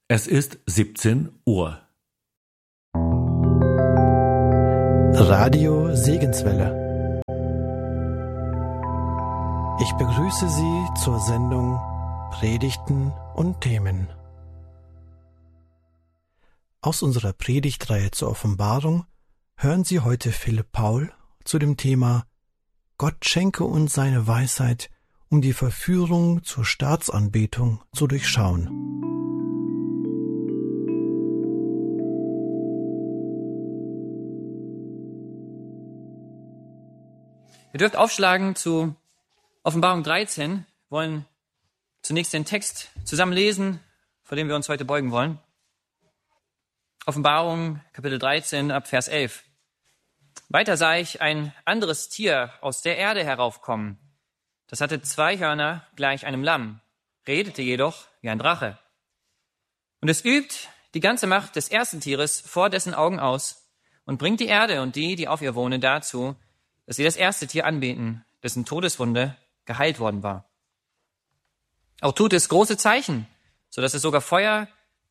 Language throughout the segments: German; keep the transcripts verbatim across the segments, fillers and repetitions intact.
Es ist siebzehn Uhr. Radio Segenswelle. Ich begrüße Sie zur Sendung Predigten und Themen. Aus unserer Predigtreihe zur Offenbarung hören Sie heute Philipp Paul zu dem Thema Gott schenke uns seine Weisheit, um die Verführung zur Staatsanbetung zu durchschauen. Ihr dürft aufschlagen zu Offenbarung dreizehn, wollen zunächst den Text zusammen lesen, vor dem wir uns heute beugen wollen. Offenbarung, Kapitel dreizehn, ab Vers elf. Weiter sah ich ein anderes Tier aus der Erde heraufkommen. Das hatte zwei Hörner gleich einem Lamm, redete jedoch wie ein Drache. Und es übt die ganze Macht des ersten Tieres vor dessen Augen aus und bringt die Erde und die, die auf ihr wohnen, dazu, dass sie das erste Tier anbeten, dessen Todeswunde geheilt worden war. Auch tut es große Zeichen, so dass es sogar Feuer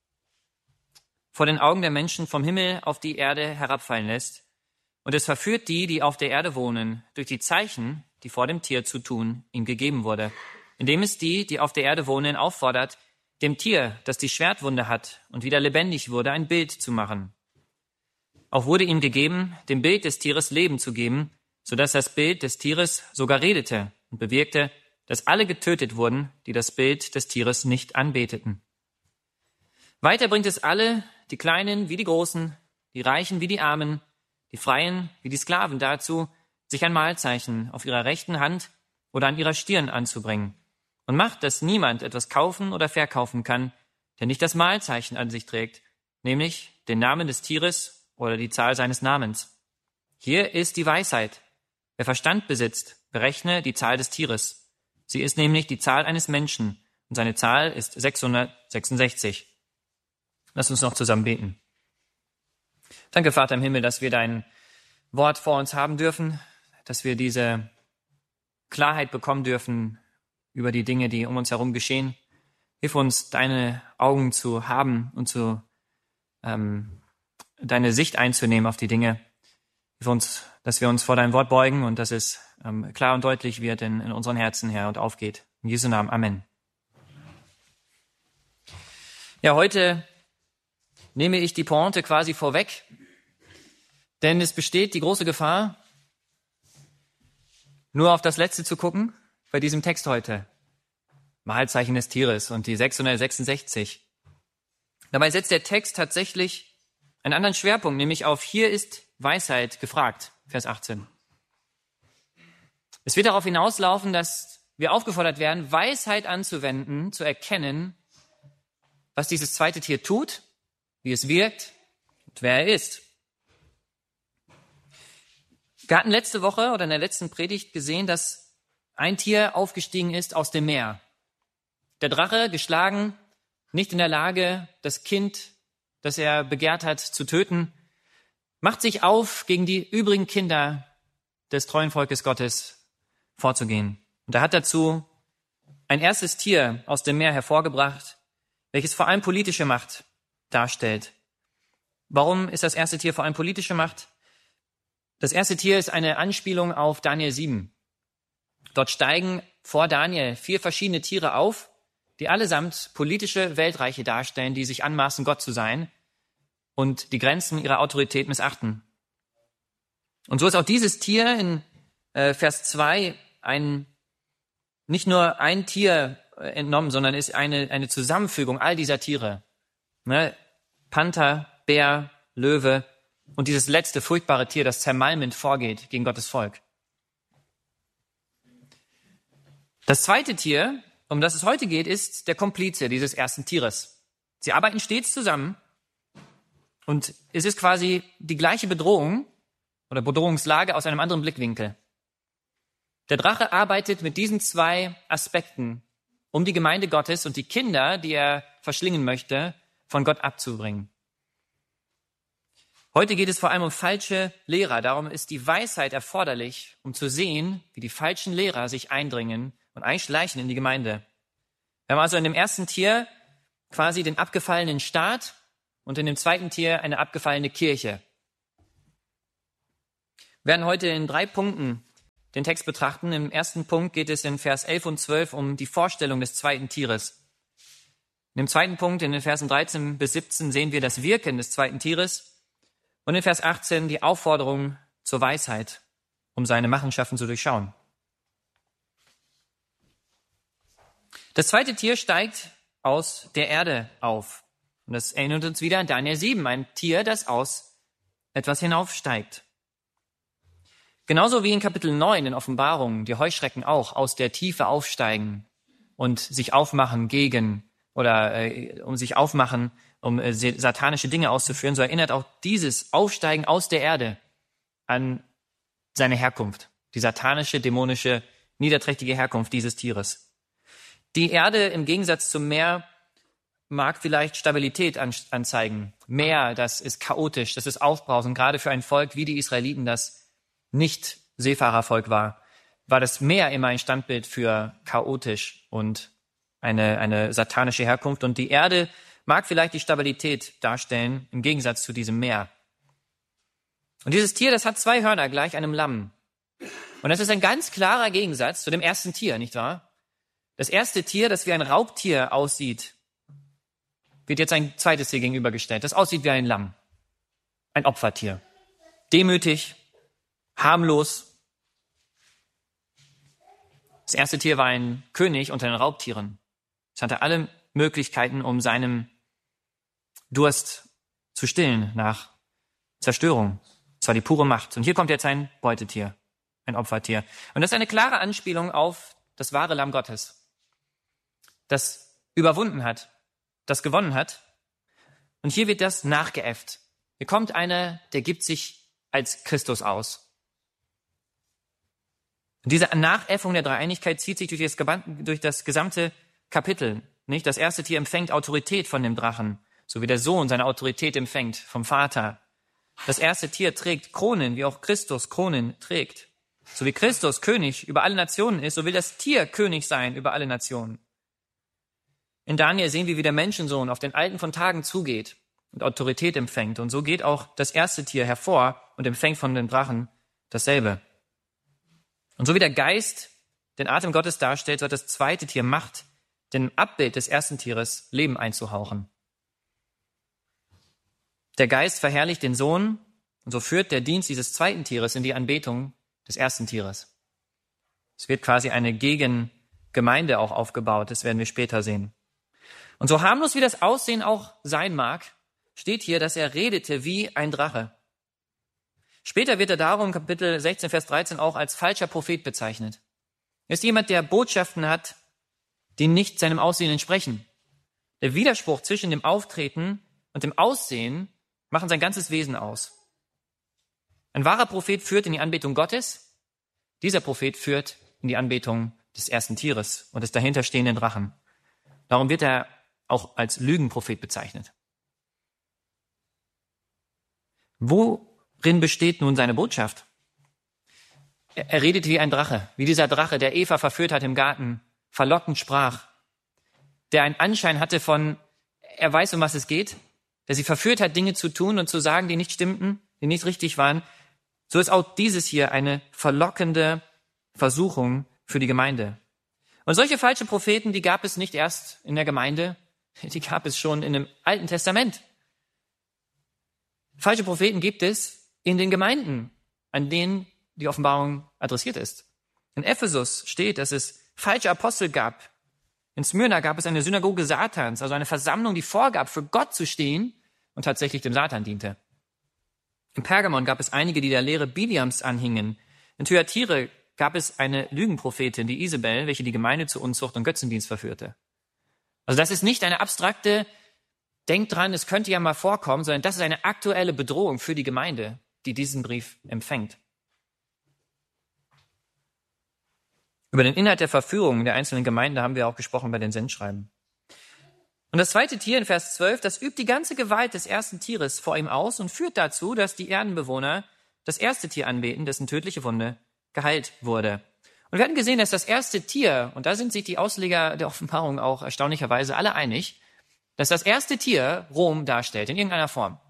vor den Augen der Menschen vom Himmel auf die Erde herabfallen lässt. Und es verführt die, die auf der Erde wohnen, durch die Zeichen, die vor dem Tier zu tun ihm gegeben wurde, indem es die, die auf der Erde wohnen, auffordert, dem Tier, das die Schwertwunde hat und wieder lebendig wurde, ein Bild zu machen. Auch wurde ihm gegeben, dem Bild des Tieres Leben zu geben, sodass das Bild des Tieres sogar redete und bewirkte, dass alle getötet wurden, die das Bild des Tieres nicht anbeteten. Weiter bringt es alle, die Kleinen wie die Großen, die Reichen wie die Armen, die Freien wie die Sklaven dazu, sich ein Mahlzeichen auf ihrer rechten Hand oder an ihrer Stirn anzubringen und macht, dass niemand etwas kaufen oder verkaufen kann, der nicht das Mahlzeichen an sich trägt, nämlich den Namen des Tieres oder die Zahl seines Namens. Hier ist die Weisheit. Wer Verstand besitzt, berechne die Zahl des Tieres. Sie ist nämlich die Zahl eines Menschen und seine Zahl ist sechshundertsechsundsechzig. Lass uns noch zusammen beten. Danke, Vater im Himmel, dass wir dein Wort vor uns haben dürfen, dass wir diese Klarheit bekommen dürfen über die Dinge, die um uns herum geschehen. Hilf uns, deine Augen zu haben und zu ähm, deine Sicht einzunehmen auf die Dinge. Hilf uns, dass wir uns vor dein Wort beugen und dass es ähm, klar und deutlich wird in, in unseren Herzen, Herr, und aufgeht. In Jesu Namen. Amen. Ja, heute nehme ich die Pointe quasi vorweg, denn es besteht die große Gefahr, nur auf das Letzte zu gucken bei diesem Text heute. Mahlzeichen des Tieres und die sechshundertsechsundsechzig. Dabei setzt der Text tatsächlich einen anderen Schwerpunkt, nämlich auf hier ist Weisheit gefragt, Vers achtzehn. Es wird darauf hinauslaufen, dass wir aufgefordert werden, Weisheit anzuwenden, zu erkennen, was dieses zweite Tier tut, wie es wirkt und wer er ist. Wir hatten letzte Woche oder in der letzten Predigt gesehen, dass ein Tier aufgestiegen ist aus dem Meer. Der Drache, geschlagen, nicht in der Lage, das Kind, das er begehrt hat, zu töten, macht sich auf, gegen die übrigen Kinder des treuen Volkes Gottes vorzugehen. Und er hat dazu ein erstes Tier aus dem Meer hervorgebracht, welches vor allem politische Macht darstellt. Warum ist das erste Tier vor allem politische Macht? Das erste Tier ist eine Anspielung auf Daniel sieben. Dort steigen vor Daniel vier verschiedene Tiere auf, die allesamt politische Weltreiche darstellen, die sich anmaßen, Gott zu sein und die Grenzen ihrer Autorität missachten. Und so ist auch dieses Tier in äh, Vers zwei ein, nicht nur ein Tier äh, entnommen, sondern ist eine, eine Zusammenfügung all dieser Tiere. Ne? Panther, Bär, Löwe und dieses letzte furchtbare Tier, das zermalmend vorgeht gegen Gottes Volk. Das zweite Tier, um das es heute geht, ist der Komplize dieses ersten Tieres. Sie arbeiten stets zusammen und es ist quasi die gleiche Bedrohung oder Bedrohungslage aus einem anderen Blickwinkel. Der Drache arbeitet mit diesen zwei Aspekten, um die Gemeinde Gottes und die Kinder, die er verschlingen möchte, von Gott abzubringen. Heute geht es vor allem um falsche Lehrer. Darum ist die Weisheit erforderlich, um zu sehen, wie die falschen Lehrer sich eindringen und einschleichen in die Gemeinde. Wir haben also in dem ersten Tier quasi den abgefallenen Staat und in dem zweiten Tier eine abgefallene Kirche. Wir werden heute in drei Punkten den Text betrachten. Im ersten Punkt geht es in Vers elf und zwölf um die Vorstellung des zweiten Tieres. In dem zweiten Punkt, in den Versen dreizehn bis siebzehn, sehen wir das Wirken des zweiten Tieres. Und in Vers achtzehn die Aufforderung zur Weisheit, um seine Machenschaften zu durchschauen. Das zweite Tier steigt aus der Erde auf. Und das erinnert uns wieder an Daniel sieben, ein Tier, das aus etwas hinaufsteigt. Genauso wie in Kapitel neun in Offenbarung die Heuschrecken auch aus der Tiefe aufsteigen und sich aufmachen gegen oder äh, um sich aufmachen, um äh, satanische Dinge auszuführen, so erinnert auch dieses Aufsteigen aus der Erde an seine Herkunft, die satanische, dämonische, niederträchtige Herkunft dieses Tieres. Die Erde im Gegensatz zum Meer mag vielleicht Stabilität anzeigen. Meer, das ist chaotisch, das ist aufbrausend. Gerade für ein Volk wie die Israeliten, das nicht Seefahrervolk war, war das Meer immer ein Standbild für chaotisch und eine, eine satanische Herkunft. Und die Erde mag vielleicht die Stabilität darstellen, im Gegensatz zu diesem Meer. Und dieses Tier, das hat zwei Hörner gleich einem Lamm. Und das ist ein ganz klarer Gegensatz zu dem ersten Tier, nicht wahr? Das erste Tier, das wie ein Raubtier aussieht, wird jetzt ein zweites Tier gegenübergestellt, das aussieht wie ein Lamm, ein Opfertier. Demütig, harmlos. Das erste Tier war ein König unter den Raubtieren. Es hatte alle Möglichkeiten, um seinem Durst zu stillen nach Zerstörung. Es war die pure Macht. Und hier kommt jetzt ein Beutetier, ein Opfertier. Und das ist eine klare Anspielung auf das wahre Lamm Gottes, das überwunden hat, das gewonnen hat. Und hier wird das nachgeäfft. Hier kommt einer, der gibt sich als Christus aus. Und diese Nachäffung der Dreieinigkeit zieht sich durch das, durch das gesamte Kapitel. Nicht? Das erste Tier empfängt Autorität von dem Drachen, so wie der Sohn seine Autorität empfängt vom Vater. Das erste Tier trägt Kronen, wie auch Christus Kronen trägt. So wie Christus König über alle Nationen ist, so will das Tier König sein über alle Nationen. In Daniel sehen wir, wie der Menschensohn auf den Alten von Tagen zugeht und Autorität empfängt. Und so geht auch das erste Tier hervor und empfängt von dem Drachen dasselbe. Und so wie der Geist den Atem Gottes darstellt, so hat das zweite Tier Macht, dem Abbild des ersten Tieres Leben einzuhauchen. Der Geist verherrlicht den Sohn und so führt der Dienst dieses zweiten Tieres in die Anbetung des ersten Tieres. Es wird quasi eine Gegengemeinde auch aufgebaut, das werden wir später sehen. Und so harmlos wie das Aussehen auch sein mag, steht hier, dass er redete wie ein Drache. Später wird er darum, Kapitel sechzehn, Vers dreizehn, auch als falscher Prophet bezeichnet. Er ist jemand, der Botschaften hat, die nicht seinem Aussehen entsprechen. Der Widerspruch zwischen dem Auftreten und dem Aussehen machen sein ganzes Wesen aus. Ein wahrer Prophet führt in die Anbetung Gottes. Dieser Prophet führt in die Anbetung des ersten Tieres und des dahinterstehenden Drachen. Darum wird er auch als Lügenprophet bezeichnet. Worin besteht nun seine Botschaft? Er, er redet wie ein Drache, wie dieser Drache, der Eva verführt hat im Garten, verlockend sprach, der einen Anschein hatte von, er weiß, um was es geht, der sie verführt hat, Dinge zu tun und zu sagen, die nicht stimmten, die nicht richtig waren. So ist auch dieses hier eine verlockende Versuchung für die Gemeinde. Und solche falsche Propheten, die gab es nicht erst in der Gemeinde, die gab es schon in dem Alten Testament. Falsche Propheten gibt es in den Gemeinden, an denen die Offenbarung adressiert ist. In Ephesus steht, dass es falsche Apostel gab. In Smyrna gab es eine Synagoge Satans, also eine Versammlung, die vorgab, für Gott zu stehen und tatsächlich dem Satan diente. In Pergamon gab es einige, die der Lehre Biliams anhingen. In Thyatira gab es eine Lügenprophetin, die Isabel, welche die Gemeinde zu Unzucht und Götzendienst verführte. Also das ist nicht eine abstrakte, denkt dran, es könnte ja mal vorkommen, sondern das ist eine aktuelle Bedrohung für die Gemeinde, die diesen Brief empfängt. Über den Inhalt der Verführung der einzelnen Gemeinden haben wir auch gesprochen bei den Sendschreiben. Und das zweite Tier in Vers zwölf, das übt die ganze Gewalt des ersten Tieres vor ihm aus und führt dazu, dass die Erdenbewohner das erste Tier anbeten, dessen tödliche Wunde geheilt wurde. Und wir hatten gesehen, dass das erste Tier, und da sind sich die Ausleger der Offenbarung auch erstaunlicherweise alle einig, dass das erste Tier Rom darstellt, in irgendeiner Form.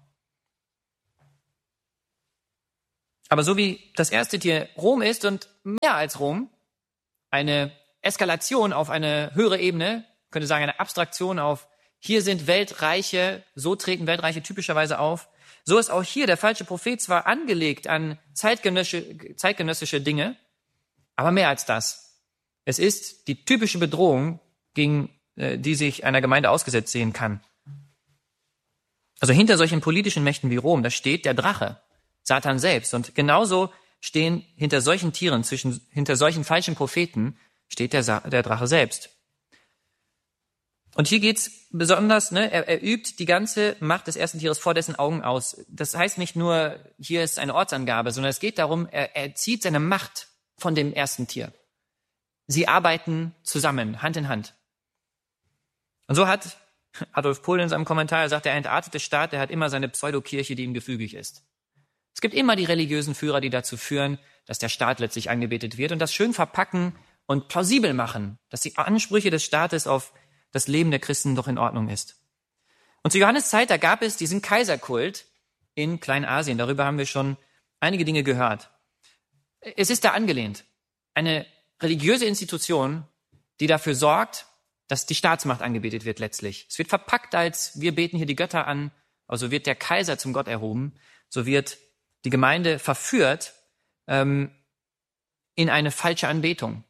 Aber so wie das erste Tier Rom ist und mehr als Rom, eine Eskalation auf eine höhere Ebene, könnte sagen eine Abstraktion auf, hier sind Weltreiche, so treten Weltreiche typischerweise auf. So ist auch hier der falsche Prophet zwar angelegt an zeitgenössische, zeitgenössische Dinge, aber mehr als das. Es ist die typische Bedrohung, gegen äh, die sich einer Gemeinde ausgesetzt sehen kann. Also hinter solchen politischen Mächten wie Rom, da steht der Drache, Satan selbst. Und genauso stehen hinter solchen Tieren, zwischen, hinter solchen falschen Propheten, steht der, Sa- der Drache selbst. Und hier geht's besonders, ne, er, er übt die ganze Macht des ersten Tieres vor dessen Augen aus. Das heißt nicht nur, hier ist eine Ortsangabe, sondern es geht darum, er, er zieht seine Macht von dem ersten Tier. Sie arbeiten zusammen, Hand in Hand. Und so hat Adolf Pohl in seinem Kommentar, er sagt, der entartete Staat, der hat immer seine Pseudokirche, die ihm gefügig ist. Es gibt immer die religiösen Führer, die dazu führen, dass der Staat letztlich angebetet wird und das schön verpacken und plausibel machen, dass die Ansprüche des Staates auf das Leben der Christen doch in Ordnung ist. Und zu Johannes Zeit, da gab es diesen Kaiserkult in Kleinasien. Darüber haben wir schon einige Dinge gehört. Es ist da angelehnt. Eine religiöse Institution, die dafür sorgt, dass die Staatsmacht angebetet wird letztlich. Es wird verpackt als, wir beten hier die Götter an, also wird der Kaiser zum Gott erhoben, so wird die Gemeinde verführt ähm, in eine falsche Anbetung.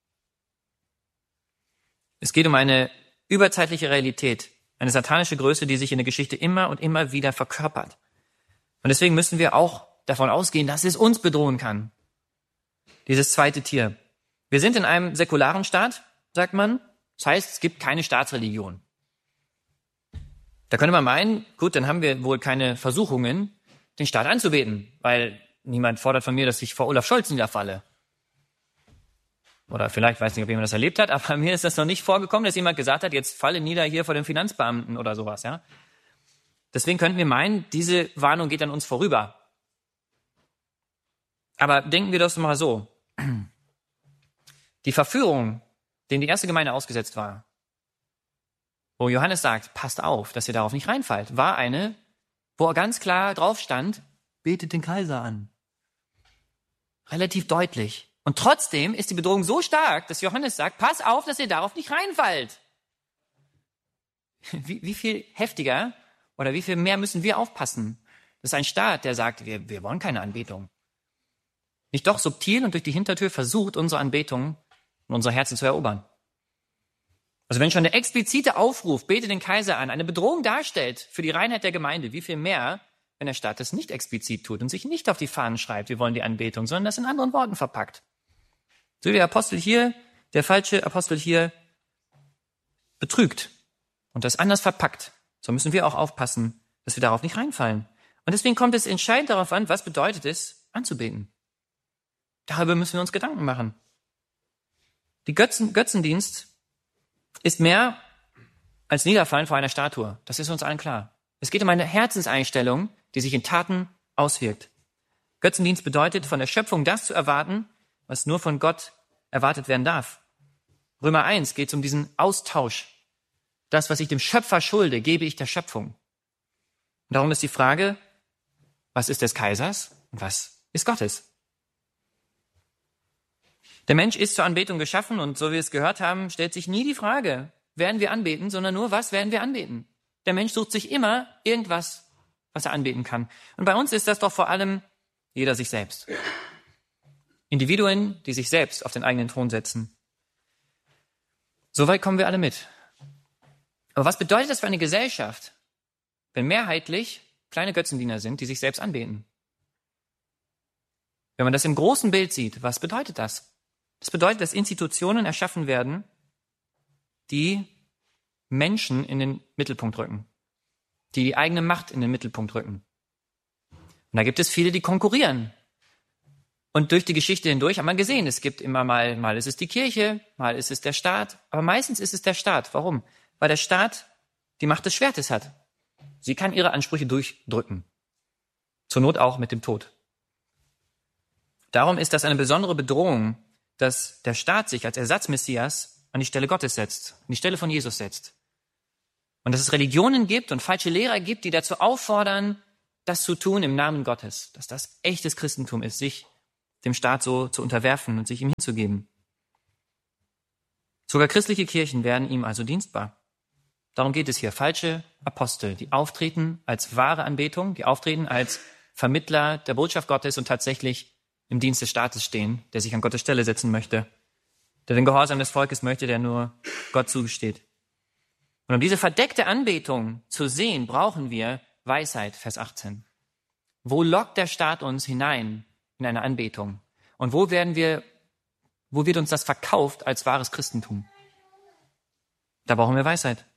Es geht um eine überzeitliche Realität, eine satanische Größe, die sich in der Geschichte immer und immer wieder verkörpert. Und deswegen müssen wir auch davon ausgehen, dass es uns bedrohen kann. Dieses zweite Tier. Wir sind in einem säkularen Staat, sagt man. Das heißt, es gibt keine Staatsreligion. Da könnte man meinen, gut, dann haben wir wohl keine Versuchungen, den Staat anzubeten, weil niemand fordert von mir, dass ich vor Olaf Scholz niederfalle. Oder vielleicht, weiß nicht, ob jemand das erlebt hat, aber mir ist das noch nicht vorgekommen, dass jemand gesagt hat, jetzt falle nieder hier vor dem Finanzbeamten oder sowas, ja. Deswegen könnten wir meinen, diese Warnung geht an uns vorüber. Aber denken wir das mal so. Die Verführung, denen die erste Gemeinde ausgesetzt war, wo Johannes sagt, passt auf, dass ihr darauf nicht reinfallt, war eine, wo ganz klar drauf stand, betet den Kaiser an. Relativ deutlich. Und trotzdem ist die Bedrohung so stark, dass Johannes sagt, pass auf, dass ihr darauf nicht reinfallt. Wie, wie viel heftiger oder wie viel mehr müssen wir aufpassen? Das ist ein Staat, der sagt, wir, wir wollen keine Anbetung. Nicht doch subtil und durch die Hintertür versucht, unsere Anbetung und unsere Herzen zu erobern. Also wenn schon der explizite Aufruf, bete den Kaiser an, eine Bedrohung darstellt für die Reinheit der Gemeinde, wie viel mehr, wenn der Staat das nicht explizit tut und sich nicht auf die Fahnen schreibt, wir wollen die Anbetung, sondern das in anderen Worten verpackt. So wie der Apostel hier, der falsche Apostel hier betrügt und das anders verpackt, so müssen wir auch aufpassen, dass wir darauf nicht reinfallen. Und deswegen kommt es entscheidend darauf an, was bedeutet es, anzubeten. Darüber müssen wir uns Gedanken machen. Die Götzen, Götzendienst ist mehr als Niederfallen vor einer Statue. Das ist uns allen klar. Es geht um eine Herzenseinstellung, die sich in Taten auswirkt. Götzendienst bedeutet, von der Schöpfung das zu erwarten, was nur von Gott erwartet werden darf. Römer eins geht es um diesen Austausch. Das, was ich dem Schöpfer schulde, gebe ich der Schöpfung. Und darum ist die Frage, was ist des Kaisers und was ist Gottes? Der Mensch ist zur Anbetung geschaffen und so wie wir es gehört haben, stellt sich nie die Frage, werden wir anbeten, sondern nur, was werden wir anbeten? Der Mensch sucht sich immer irgendwas, was er anbeten kann. Und bei uns ist das doch vor allem jeder sich selbst. Individuen, die sich selbst auf den eigenen Thron setzen. Soweit kommen wir alle mit. Aber was bedeutet das für eine Gesellschaft, wenn mehrheitlich kleine Götzendiener sind, die sich selbst anbeten? Wenn man das im großen Bild sieht, was bedeutet das? Das bedeutet, dass Institutionen erschaffen werden, die Menschen in den Mittelpunkt rücken, die die eigene Macht in den Mittelpunkt rücken. Und da gibt es viele, die konkurrieren. Und durch die Geschichte hindurch hat man gesehen, es gibt immer mal, mal ist es die Kirche, mal ist es der Staat, aber meistens ist es der Staat. Warum? Weil der Staat die Macht des Schwertes hat. Sie kann ihre Ansprüche durchdrücken. Zur Not auch mit dem Tod. Darum ist das eine besondere Bedrohung, dass der Staat sich als Ersatzmessias an die Stelle Gottes setzt, an die Stelle von Jesus setzt. Und dass es Religionen gibt und falsche Lehrer gibt, die dazu auffordern, das zu tun im Namen Gottes. Dass das echtes Christentum ist, sich dem Staat so zu unterwerfen und sich ihm hinzugeben. Sogar christliche Kirchen werden ihm also dienstbar. Darum geht es hier. Falsche Apostel, die auftreten als wahre Anbetung, die auftreten als Vermittler der Botschaft Gottes und tatsächlich im Dienst des Staates stehen, der sich an Gottes Stelle setzen möchte, der den Gehorsam des Volkes möchte, der nur Gott zugesteht. Und um diese verdeckte Anbetung zu sehen, brauchen wir Weisheit, Vers achtzehn. Wo lockt der Staat uns hinein in eine Anbetung? Und wo werden wir, wo wird uns das verkauft als wahres Christentum? Da brauchen wir Weisheit.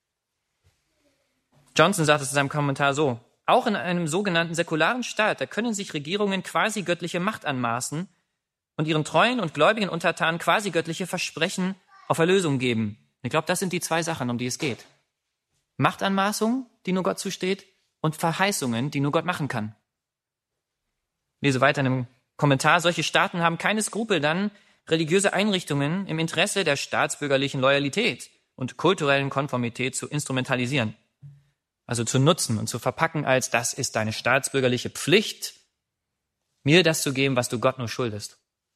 Johnson sagt es in seinem Kommentar so: Auch in einem sogenannten säkularen Staat, da können sich Regierungen quasi göttliche Macht anmaßen und ihren treuen und gläubigen Untertanen quasi göttliche Versprechen auf Erlösung geben. Ich glaube, das sind die zwei Sachen, um die es geht. Machtanmaßung, die nur Gott zusteht, und Verheißungen, die nur Gott machen kann. Ich lese weiter in einem Kommentar: Solche Staaten haben keine Skrupel, dann religiöse Einrichtungen im Interesse der staatsbürgerlichen Loyalität und kulturellen Konformität zu instrumentalisieren. Also zu nutzen und zu verpacken als: Das ist deine staatsbürgerliche Pflicht, mir das zu geben, was du Gott nur schuldest.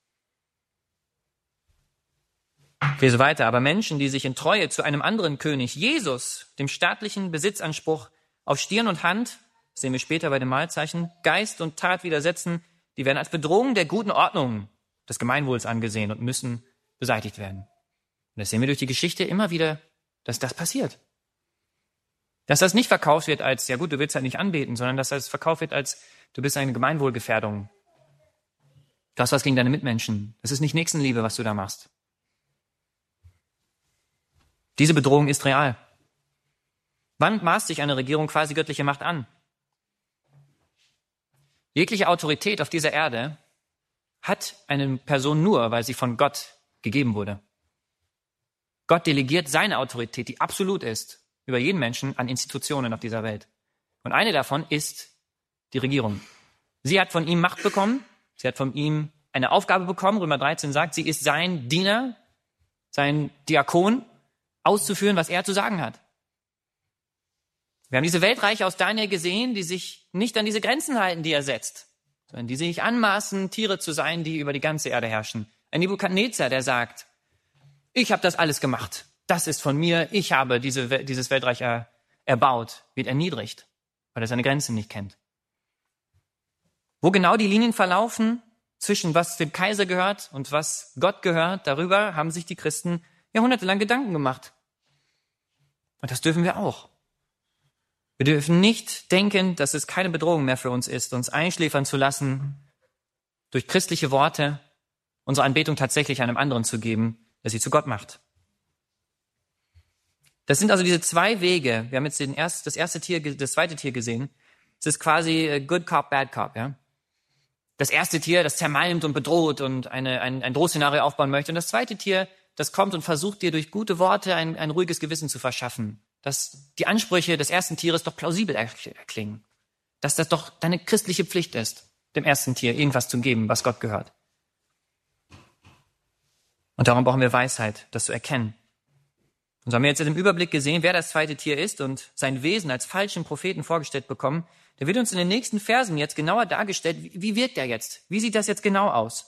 Ich lese weiter: Aber Menschen, die sich in Treue zu einem anderen König, Jesus, dem staatlichen Besitzanspruch auf Stirn und Hand, das sehen wir später bei den Mahlzeichen, Geist und Tat widersetzen, die werden als Bedrohung der guten Ordnung des Gemeinwohls angesehen und müssen beseitigt werden. Und das sehen wir durch die Geschichte immer wieder, dass das passiert. Dass das nicht verkauft wird als: Ja gut, du willst halt nicht anbeten, sondern dass das verkauft wird als: Du bist eine Gemeinwohlgefährdung. Du hast was gegen deine Mitmenschen. Das ist nicht Nächstenliebe, was du da machst. Diese Bedrohung ist real. Wann maßt sich eine Regierung quasi göttliche Macht an? Jegliche Autorität auf dieser Erde hat eine Person nur, weil sie von Gott gegeben wurde. Gott delegiert seine Autorität, die absolut ist, über jeden Menschen an Institutionen auf dieser Welt. Und eine davon ist die Regierung. Sie hat von ihm Macht bekommen, sie hat von ihm eine Aufgabe bekommen. Römer dreizehn sagt, sie ist sein Diener, sein Diakon, auszuführen, was er zu sagen hat. Wir haben diese Weltreiche aus Daniel gesehen, die sich nicht an diese Grenzen halten, die er setzt, sondern die sich anmaßen, Tiere zu sein, die über die ganze Erde herrschen. Ein Nebukadnezar, der sagt: Ich habe das alles gemacht. Das ist von mir. Ich habe diese, dieses Weltreich er, erbaut. Wird erniedrigt, weil er seine Grenzen nicht kennt. Wo genau die Linien verlaufen zwischen was dem Kaiser gehört und was Gott gehört, darüber haben sich die Christen jahrhundertelang Gedanken gemacht. Und das dürfen wir auch. Wir dürfen nicht denken, dass es keine Bedrohung mehr für uns ist, uns einschläfern zu lassen, durch christliche Worte unsere Anbetung tatsächlich einem anderen zu geben, der sie zu Gott macht. Das sind also diese zwei Wege. Wir haben jetzt den erst, das erste Tier, das zweite Tier gesehen. Es ist quasi Good Cop, Bad Cop, ja. Das erste Tier, das zermalmt und bedroht und eine, ein, ein Drohszenario aufbauen möchte. Und das zweite Tier, das kommt und versucht dir durch gute Worte ein, ein ruhiges Gewissen zu verschaffen. Dass die Ansprüche des ersten Tieres doch plausibel erklingen. Dass das doch deine christliche Pflicht ist, dem ersten Tier irgendwas zu geben, was Gott gehört. Und darum brauchen wir Weisheit, das zu erkennen. Und so haben wir jetzt im Überblick gesehen, wer das zweite Tier ist und sein Wesen als falschen Propheten vorgestellt bekommen. Der wird uns in den nächsten Versen jetzt genauer dargestellt. Wie, wie wirkt er jetzt? Wie sieht das jetzt genau aus?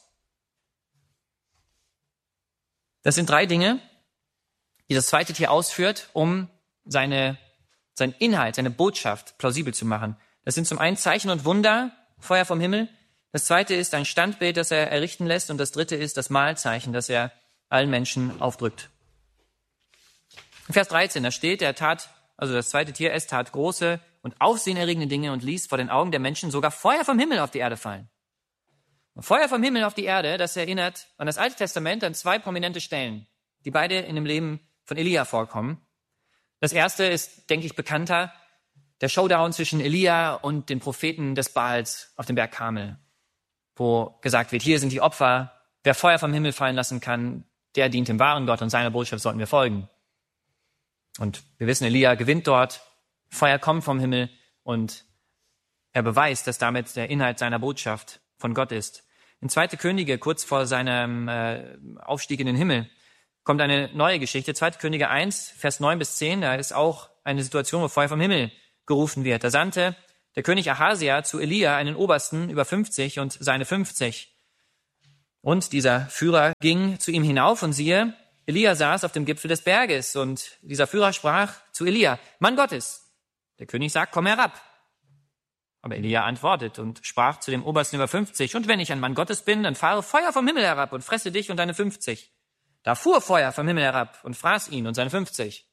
Das sind drei Dinge, die das zweite Tier ausführt, um seine, seinen Inhalt, seine Botschaft plausibel zu machen. Das sind zum einen Zeichen und Wunder, Feuer vom Himmel. Das zweite ist ein Standbild, das er errichten lässt. Und das dritte ist das Mahlzeichen, das er allen Menschen aufdrückt. In Vers dreizehn, da steht, er tat, also das zweite Tier, es tat große und aufsehenerregende Dinge und ließ vor den Augen der Menschen sogar Feuer vom Himmel auf die Erde fallen. Und Feuer vom Himmel auf die Erde, das erinnert an das Alte Testament an zwei prominente Stellen, die beide in dem Leben von Elia vorkommen. Das erste ist, denke ich, bekannter, der Showdown zwischen Elia und den Propheten des Baals auf dem Berg Karmel, wo gesagt wird, hier sind die Opfer, wer Feuer vom Himmel fallen lassen kann, der dient dem wahren Gott und seiner Botschaft sollten wir folgen. Und wir wissen, Elia gewinnt dort, Feuer kommt vom Himmel und er beweist, dass damit der Inhalt seiner Botschaft von Gott ist. In zweite Könige, kurz vor seinem äh, Aufstieg in den Himmel, kommt eine neue Geschichte. zweite Könige eins, Vers neun bis zehn, da ist auch eine Situation, wo Feuer vom Himmel gerufen wird. Da sandte der König Ahasia zu Elia einen Obersten über fünfzig und seine fünfzig. Und dieser Führer ging zu ihm hinauf und siehe, Elia saß auf dem Gipfel des Berges und dieser Führer sprach zu Elia, Mann Gottes. Der König sagt, komm herab. Aber Elia antwortet und sprach zu dem Obersten über fünfzig, und wenn ich ein Mann Gottes bin, dann fahre Feuer vom Himmel herab und fresse dich und deine fünfzig. Da fuhr Feuer vom Himmel herab und fraß ihn und seine fünfzig.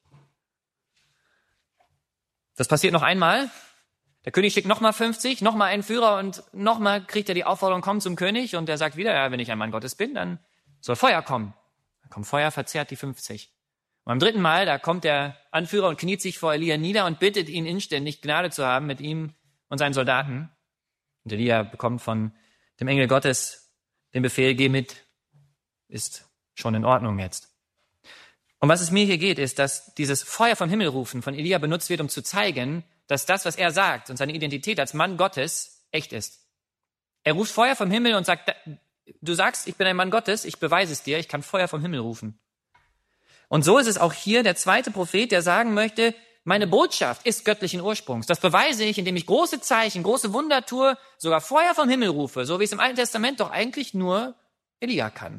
Das passiert noch einmal. Der König schickt nochmal fünfzig, nochmal einen Führer und nochmal kriegt er die Aufforderung, komm zum König. Und er sagt wieder, ja, wenn ich ein Mann Gottes bin, dann soll Feuer kommen. Dann kommt Feuer, verzehrt die fünfzig. Und beim dritten Mal, da kommt der Anführer und kniet sich vor Elia nieder und bittet ihn inständig, Gnade zu haben mit ihm und seinen Soldaten. Und Elia bekommt von dem Engel Gottes den Befehl, geh mit, ist schon in Ordnung jetzt. Und was es mir hier geht, ist, dass dieses Feuer vom Himmel rufen von Elia benutzt wird, um zu zeigen, dass das, was er sagt und seine Identität als Mann Gottes echt ist. Er ruft Feuer vom Himmel und sagt, du sagst, ich bin ein Mann Gottes, ich beweise es dir, ich kann Feuer vom Himmel rufen. Und so ist es auch hier der zweite Prophet, der sagen möchte, meine Botschaft ist göttlichen Ursprungs. Das beweise ich, indem ich große Zeichen, große Wunder tue, sogar Feuer vom Himmel rufe, so wie es im Alten Testament doch eigentlich nur Elia kann.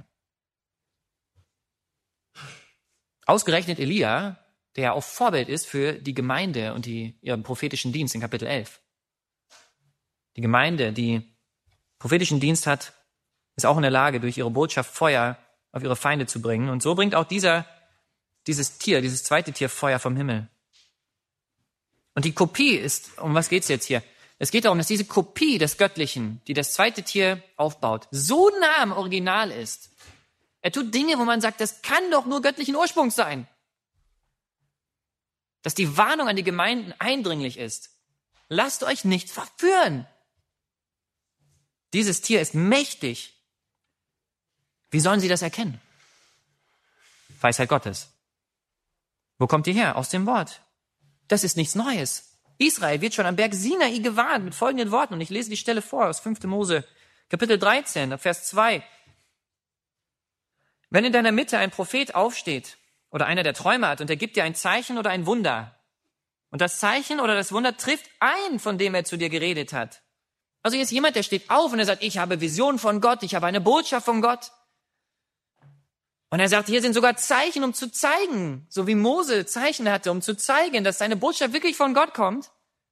Ausgerechnet Elia, der ja auch Vorbild ist für die Gemeinde und die, ihren prophetischen Dienst in Kapitel elf. Die Gemeinde, die prophetischen Dienst hat, ist auch in der Lage, durch ihre Botschaft Feuer auf ihre Feinde zu bringen. Und so bringt auch dieser, dieses Tier, dieses zweite Tier Feuer vom Himmel. Und die Kopie ist, um was geht's jetzt hier? Es geht darum, dass diese Kopie des Göttlichen, die das zweite Tier aufbaut, so nah am Original ist. Er tut Dinge, wo man sagt, das kann doch nur göttlichen Ursprungs sein. Dass die Warnung an die Gemeinden eindringlich ist. Lasst euch nicht verführen. Dieses Tier ist mächtig. Wie sollen sie das erkennen? Weisheit Gottes. Wo kommt die her? Aus dem Wort. Das ist nichts Neues. Israel wird schon am Berg Sinai gewarnt mit folgenden Worten. Und ich lese die Stelle vor aus fünfte Mose, Kapitel dreizehn, Vers zwei. Wenn in deiner Mitte ein Prophet aufsteht oder einer, der Träume hat, und er gibt dir ein Zeichen oder ein Wunder, und das Zeichen oder das Wunder trifft ein, von dem er zu dir geredet hat. Also hier ist jemand, der steht auf und er sagt, ich habe Visionen von Gott, ich habe eine Botschaft von Gott. Und er sagt, hier sind sogar Zeichen, um zu zeigen, so wie Mose Zeichen hatte, um zu zeigen, dass seine Botschaft wirklich von Gott kommt.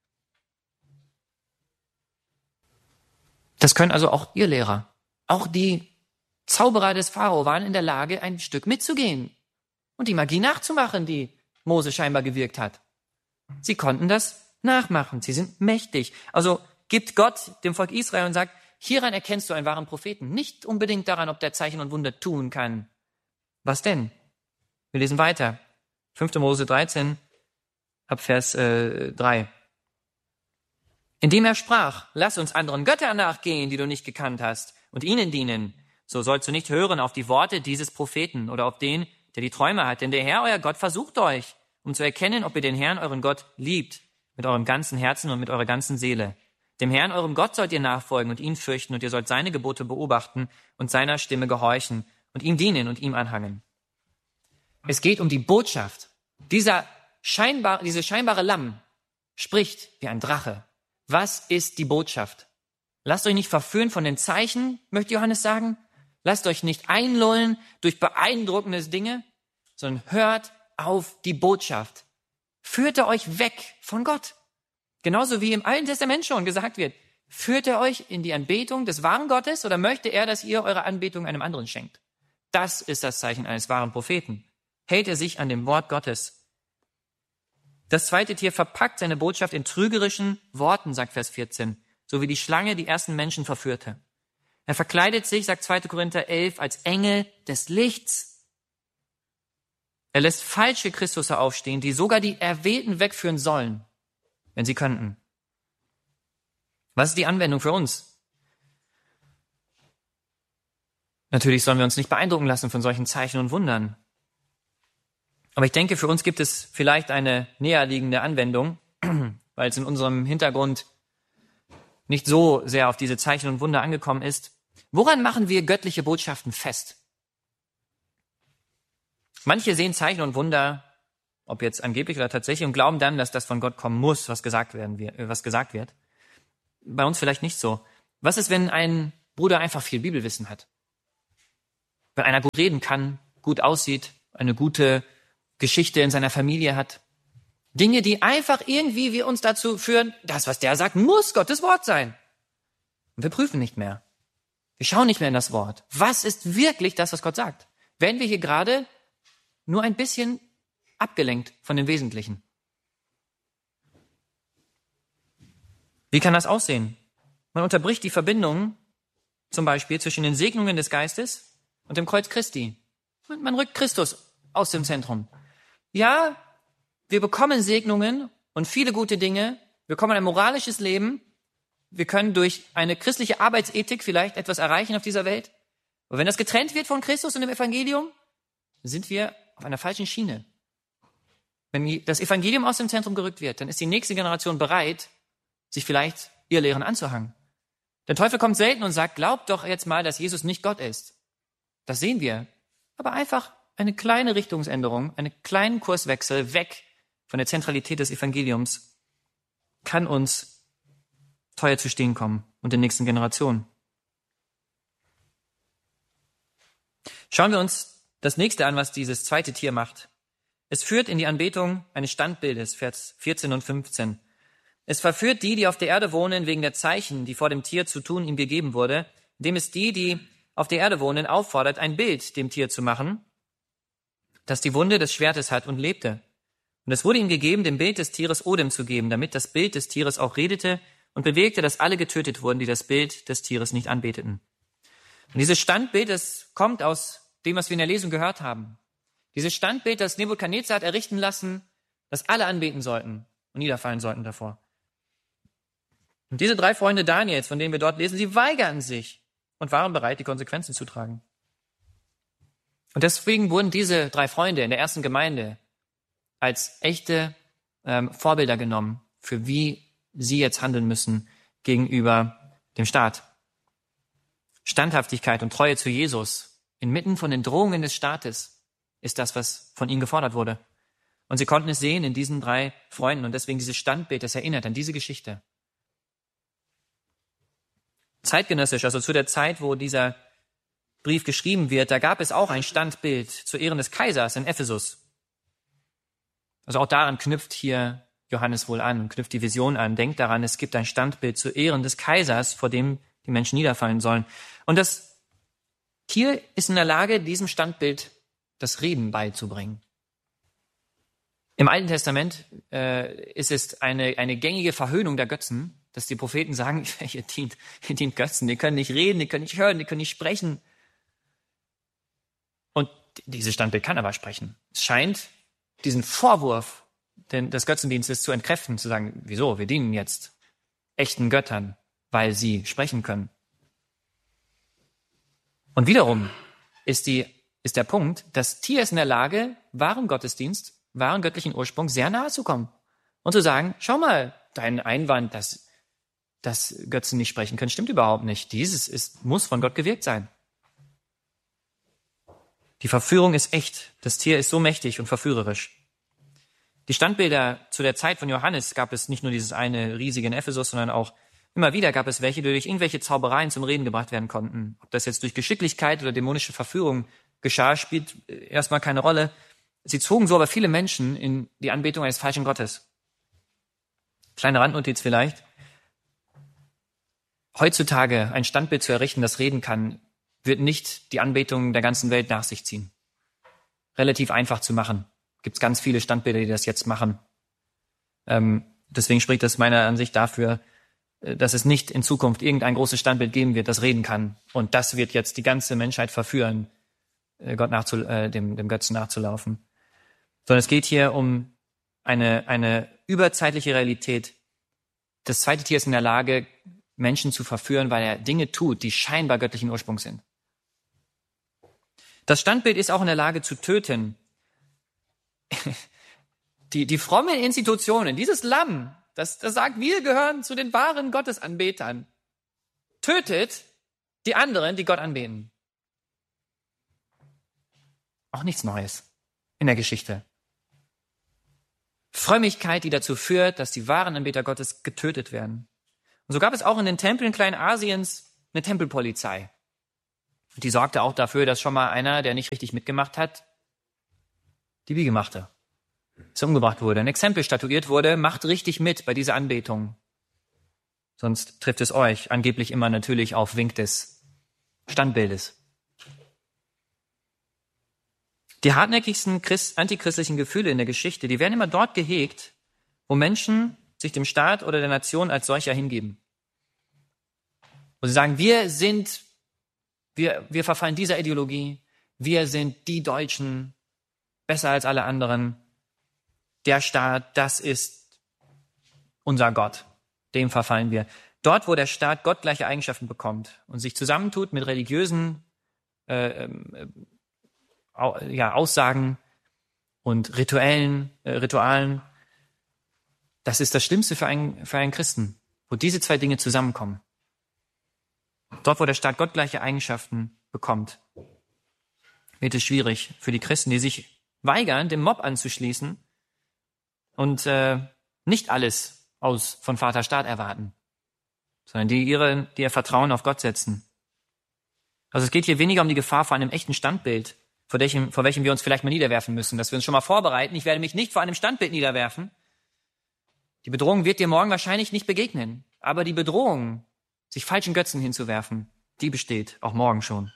Das können also auch ihr Lehrer, auch die Zauberer des Pharao waren in der Lage, ein Stück mitzugehen und die Magie nachzumachen, die Mose scheinbar gewirkt hat. Sie konnten das nachmachen. Sie sind mächtig. Also gibt Gott dem Volk Israel und sagt, hieran erkennst du einen wahren Propheten. Nicht unbedingt daran, ob der Zeichen und Wunder tun kann. Was denn? Wir lesen weiter. fünfte Mose dreizehn, ab Vers äh, drei. Indem er sprach, lass uns anderen Göttern nachgehen, die du nicht gekannt hast, und ihnen dienen. So sollst du nicht hören auf die Worte dieses Propheten oder auf den, der die Träume hat. Denn der Herr, euer Gott, versucht euch, um zu erkennen, ob ihr den Herrn, euren Gott, liebt, mit eurem ganzen Herzen und mit eurer ganzen Seele. Dem Herrn, eurem Gott, sollt ihr nachfolgen und ihn fürchten, und ihr sollt seine Gebote beobachten und seiner Stimme gehorchen und ihm dienen und ihm anhangen. Es geht um die Botschaft. Dieser scheinbar, diese scheinbare Lamm spricht wie ein Drache. Was ist die Botschaft? Lasst euch nicht verführen von den Zeichen, möchte Johannes sagen. Lasst euch nicht einlullen durch beeindruckende Dinge, sondern hört auf die Botschaft. Führt er euch weg von Gott. Genauso wie im Alten Testament schon gesagt wird. Führt er euch in die Anbetung des wahren Gottes oder möchte er, dass ihr eure Anbetung einem anderen schenkt? Das ist das Zeichen eines wahren Propheten. Hält er sich an dem Wort Gottes. Das zweite Tier verpackt seine Botschaft in trügerischen Worten, sagt Vers vierzehn, so wie die Schlange die ersten Menschen verführte. Er verkleidet sich, sagt zweiter Korinther elf, als Engel des Lichts. Er lässt falsche Christusse aufstehen, die sogar die Erwählten wegführen sollen, wenn sie könnten. Was ist die Anwendung für uns? Natürlich sollen wir uns nicht beeindrucken lassen von solchen Zeichen und Wundern. Aber ich denke, für uns gibt es vielleicht eine näherliegende Anwendung, weil es in unserem Hintergrund nicht so sehr auf diese Zeichen und Wunder angekommen ist. Woran machen wir göttliche Botschaften fest? Manche sehen Zeichen und Wunder ob jetzt angeblich oder tatsächlich, und glauben dann, dass das von Gott kommen muss, was gesagt werden wird, was gesagt wird. Bei uns vielleicht nicht so. Was ist, wenn ein Bruder einfach viel Bibelwissen hat? Wenn einer gut reden kann, gut aussieht, eine gute Geschichte in seiner Familie hat. Dinge, die einfach irgendwie wir uns dazu führen, das, was der sagt, muss Gottes Wort sein. Und wir prüfen nicht mehr. Wir schauen nicht mehr in das Wort. Was ist wirklich das, was Gott sagt? Werden wir hier gerade nur ein bisschen abgelenkt von dem Wesentlichen? Wie kann das aussehen? Man unterbricht die Verbindung zum Beispiel zwischen den Segnungen des Geistes und dem Kreuz Christi. Man, man rückt Christus aus dem Zentrum. Ja, wir bekommen Segnungen und viele gute Dinge. Wir bekommen ein moralisches Leben. Wir können durch eine christliche Arbeitsethik vielleicht etwas erreichen auf dieser Welt. Aber wenn das getrennt wird von Christus und dem Evangelium, sind wir auf einer falschen Schiene. Wenn das Evangelium aus dem Zentrum gerückt wird, dann ist die nächste Generation bereit, sich vielleicht ihr Lehren anzuhangen. Der Teufel kommt selten und sagt, glaubt doch jetzt mal, dass Jesus nicht Gott ist. Das sehen wir. Aber einfach eine kleine Richtungsänderung, einen kleinen Kurswechsel weg von der Zentralität des Evangeliums kann uns teuer zu stehen kommen und den nächsten Generationen. Schauen wir uns das nächste an, was dieses zweite Tier macht. Es führt in die Anbetung eines Standbildes, Vers vierzehn und fünfzehn. Es verführt die, die auf der Erde wohnen, wegen der Zeichen, die vor dem Tier zu tun ihm gegeben wurde, indem es die, die auf der Erde wohnen, auffordert, ein Bild dem Tier zu machen, das die Wunde des Schwertes hat und lebte. Und es wurde ihm gegeben, dem Bild des Tieres Odem zu geben, damit das Bild des Tieres auch redete und bewegte, dass alle getötet wurden, die das Bild des Tieres nicht anbeteten. Und dieses Standbild, das kommt aus dem, was wir in der Lesung gehört haben. Dieses Standbild, das Nebukadnezar hat errichten lassen, das alle anbeten sollten und niederfallen sollten davor. Und diese drei Freunde Daniels, von denen wir dort lesen, sie weigerten sich und waren bereit, die Konsequenzen zu tragen. Und deswegen wurden diese drei Freunde in der ersten Gemeinde als echte ähm, Vorbilder genommen, für wie sie jetzt handeln müssen gegenüber dem Staat. Standhaftigkeit und Treue zu Jesus inmitten von den Drohungen des Staates ist das, was von ihnen gefordert wurde. Und sie konnten es sehen in diesen drei Freunden und deswegen dieses Standbild, das erinnert an diese Geschichte. Zeitgenössisch, also zu der Zeit, wo dieser Brief geschrieben wird, da gab es auch ein Standbild zu Ehren des Kaisers in Ephesus. Also auch daran knüpft hier Johannes wohl an und knüpft die Vision an. Denkt daran, es gibt ein Standbild zu Ehren des Kaisers, vor dem die Menschen niederfallen sollen. Und das Tier ist in der Lage, diesem Standbild das Reden beizubringen. Im Alten Testament äh, ist es eine, eine gängige Verhöhnung der Götzen, dass die Propheten sagen, ihr dient, ihr dient Götzen, die können nicht reden, die können nicht hören, die können nicht sprechen. Und dieses Standbild kann aber sprechen. Es scheint diesen Vorwurf des Götzendienstes zu entkräften, zu sagen, wieso, wir dienen jetzt echten Göttern, weil sie sprechen können. Und wiederum ist, die, ist der Punkt, das Tier ist in der Lage, wahrem Gottesdienst, wahren göttlichen Ursprung sehr nahe zu kommen und zu sagen, schau mal, dein Einwand, dass, dass Götzen nicht sprechen können, stimmt überhaupt nicht. Dieses ist, muss von Gott gewirkt sein. Die Verführung ist echt. Das Tier ist so mächtig und verführerisch. Die Standbilder zu der Zeit von Johannes gab es nicht nur dieses eine riesige in Ephesus, sondern auch immer wieder gab es welche, die durch irgendwelche Zaubereien zum Reden gebracht werden konnten. Ob das jetzt durch Geschicklichkeit oder dämonische Verführung geschah, spielt erstmal keine Rolle. Sie zogen so aber viele Menschen in die Anbetung eines falschen Gottes. Kleine Randnotiz vielleicht. Heutzutage ein Standbild zu errichten, das reden kann, wird nicht die Anbetung der ganzen Welt nach sich ziehen. Relativ einfach zu machen. Gibt es ganz viele Standbilder, die das jetzt machen. Ähm, deswegen spricht das meiner Ansicht dafür, dass es nicht in Zukunft irgendein großes Standbild geben wird, das reden kann. Und das wird jetzt die ganze Menschheit verführen, Gott nachzu, äh, dem, dem Götzen nachzulaufen. Sondern es geht hier um eine, eine überzeitliche Realität. Das zweite Tier ist in der Lage, Menschen zu verführen, weil er Dinge tut, die scheinbar göttlichen Ursprungs sind. Das Standbild ist auch in der Lage zu töten. Die, die frommen Institutionen, dieses Lamm, das, das sagt, wir gehören zu den wahren Gottesanbetern, tötet die anderen, die Gott anbeten. Auch nichts Neues in der Geschichte. Frömmigkeit, die dazu führt, dass die wahren Anbeter Gottes getötet werden. Und so gab es auch in den Tempeln Kleinasiens eine Tempelpolizei. Und die sorgte auch dafür, dass schon mal einer, der nicht richtig mitgemacht hat, die Wiege machte, dass er umgebracht wurde, ein Exempel statuiert wurde, macht richtig mit bei dieser Anbetung. Sonst trifft es euch angeblich immer natürlich auf Wink des Standbildes. Die hartnäckigsten Christ- antichristlichen Gefühle in der Geschichte, die werden immer dort gehegt, wo Menschen sich dem Staat oder der Nation als solcher hingeben. Wo sie sagen, wir sind, wir, wir verfallen dieser Ideologie, wir sind die Deutschen, besser als alle anderen. Der Staat, das ist unser Gott, dem verfallen wir. Dort, wo der Staat gottgleiche Eigenschaften bekommt und sich zusammentut mit religiösen äh, äh, ja, Aussagen und rituellen äh, Ritualen, das ist das Schlimmste für einen, für einen Christen, wo diese zwei Dinge zusammenkommen. Dort, wo der Staat gottgleiche Eigenschaften bekommt, wird es schwierig für die Christen, die sich weigern, dem Mob anzuschließen und äh, nicht alles aus von Vater Staat erwarten, sondern die, ihre, die ihr Vertrauen auf Gott setzen. Also es geht hier weniger um die Gefahr vor einem echten Standbild, vor welchem, vor welchem wir uns vielleicht mal niederwerfen müssen, dass wir uns schon mal vorbereiten. Ich werde mich nicht vor einem Standbild niederwerfen. Die Bedrohung wird dir morgen wahrscheinlich nicht begegnen, aber die Bedrohung, sich falschen Götzen hinzuwerfen, die besteht auch morgen schon.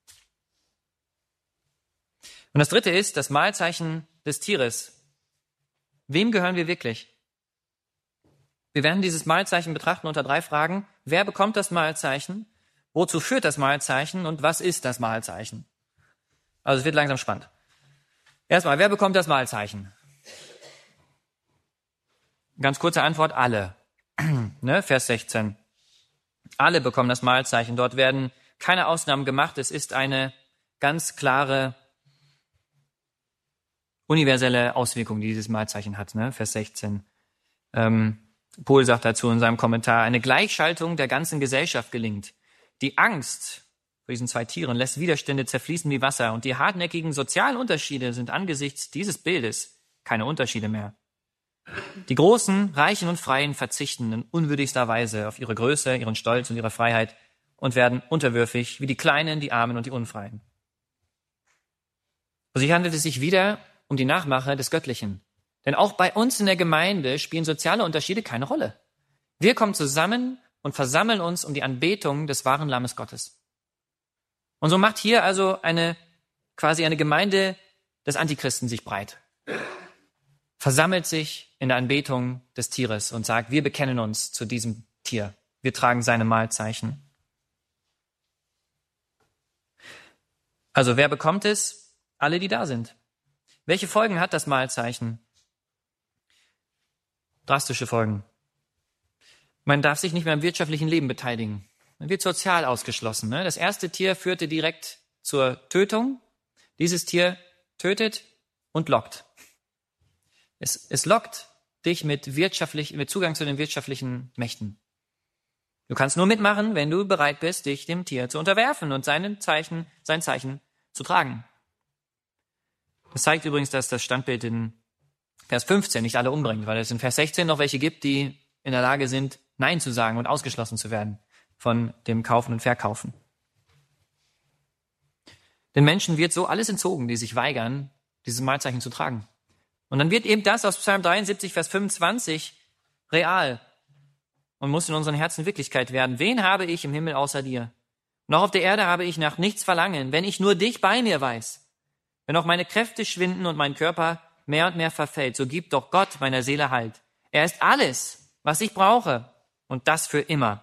Und das dritte ist das Mahlzeichen des Tieres. Wem gehören wir wirklich? Wir werden dieses Mahlzeichen betrachten unter drei Fragen. Wer bekommt das Mahlzeichen? Wozu führt das Mahlzeichen? Und was ist das Mahlzeichen? Also es wird langsam spannend. Erstmal, wer bekommt das Mahlzeichen? Ganz kurze Antwort, alle. ne? Vers sechzehn. Alle bekommen das Mahlzeichen. Dort werden keine Ausnahmen gemacht. Es ist eine ganz klare, universelle Auswirkung, die dieses Mahlzeichen hat. Ne? Vers sechzehn. Ähm, Pohl sagt dazu in seinem Kommentar, eine Gleichschaltung der ganzen Gesellschaft gelingt. Die Angst vor diesen zwei Tieren lässt Widerstände zerfließen wie Wasser und die hartnäckigen sozialen Unterschiede sind angesichts dieses Bildes keine Unterschiede mehr. Die Großen, Reichen und Freien verzichten in unwürdigster Weise auf ihre Größe, ihren Stolz und ihre Freiheit und werden unterwürfig wie die Kleinen, die Armen und die Unfreien. Also hier handelt es sich wieder um die Nachmache des Göttlichen. Denn auch bei uns in der Gemeinde spielen soziale Unterschiede keine Rolle. Wir kommen zusammen und versammeln uns um die Anbetung des wahren Lammes Gottes. Und so macht hier also eine quasi eine Gemeinde des Antichristen sich breit. Versammelt sich in der Anbetung des Tieres und sagt, wir bekennen uns zu diesem Tier. Wir tragen seine Mahlzeichen. Also wer bekommt es? Alle, die da sind. Welche Folgen hat das Mahlzeichen? Drastische Folgen. Man darf sich nicht mehr am wirtschaftlichen Leben beteiligen. Man wird sozial ausgeschlossen. Ne? Das erste Tier führte direkt zur Tötung. Dieses Tier tötet und lockt. Es, es lockt dich mit, wirtschaftlich, mit Zugang zu den wirtschaftlichen Mächten. Du kannst nur mitmachen, wenn du bereit bist, dich dem Tier zu unterwerfen und seinen Zeichen, sein Zeichen zu tragen. Das zeigt übrigens, dass das Standbild in Vers fünfzehn nicht alle umbringt, weil es in Vers sechzehn noch welche gibt, die in der Lage sind, Nein zu sagen und ausgeschlossen zu werden von dem Kaufen und Verkaufen. Den Menschen wird so alles entzogen, die sich weigern, dieses Mahlzeichen zu tragen. Und dann wird eben das aus Psalm dreiundsiebzig, Vers fünfundzwanzig real und muss in unseren Herzen Wirklichkeit werden. Wen habe ich im Himmel außer dir? Und auch auf der Erde habe ich nach nichts verlangen, wenn ich nur dich bei mir weiß. Wenn auch meine Kräfte schwinden und mein Körper mehr und mehr verfällt, so gibt doch Gott meiner Seele Halt. Er ist alles, was ich brauche, und das für immer.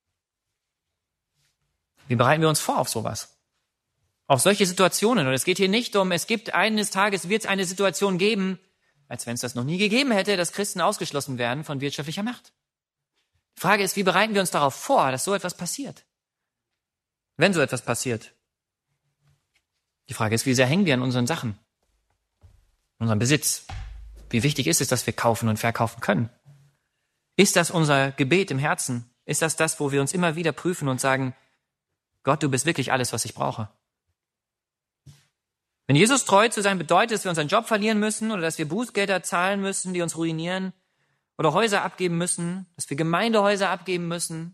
Wie bereiten wir uns vor auf sowas? Auf solche Situationen. Und es geht hier nicht um, es gibt eines Tages, wird es eine Situation geben, als wenn es das noch nie gegeben hätte, dass Christen ausgeschlossen werden von wirtschaftlicher Macht. Die Frage ist, wie bereiten wir uns darauf vor, dass so etwas passiert? Wenn so etwas passiert. Die Frage ist, wie sehr hängen wir an unseren Sachen, unserem Besitz? Wie wichtig ist es, dass wir kaufen und verkaufen können? Ist das unser Gebet im Herzen? Ist das das, wo wir uns immer wieder prüfen und sagen, Gott, du bist wirklich alles, was ich brauche? Wenn Jesus treu zu sein bedeutet, dass wir unseren Job verlieren müssen oder dass wir Bußgelder zahlen müssen, die uns ruinieren, oder Häuser abgeben müssen, dass wir Gemeindehäuser abgeben müssen,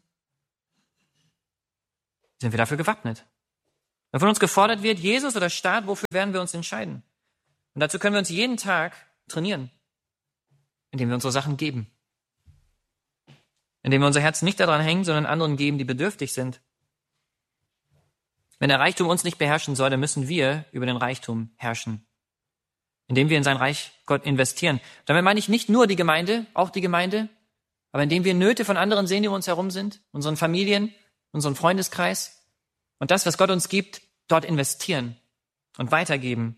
sind wir dafür gewappnet. Wenn von uns gefordert wird, Jesus oder Staat, wofür werden wir uns entscheiden? Und dazu können wir uns jeden Tag trainieren, indem wir unsere Sachen geben. Indem wir unser Herz nicht daran hängen, sondern anderen geben, die bedürftig sind. Wenn der Reichtum uns nicht beherrschen soll, dann müssen wir über den Reichtum herrschen. Indem wir in sein Reich Gott investieren. Damit meine ich nicht nur die Gemeinde, auch die Gemeinde, aber indem wir Nöte von anderen sehen, die um uns herum sind, unseren Familien, unseren Freundeskreis und das, was Gott uns gibt, dort investieren und weitergeben.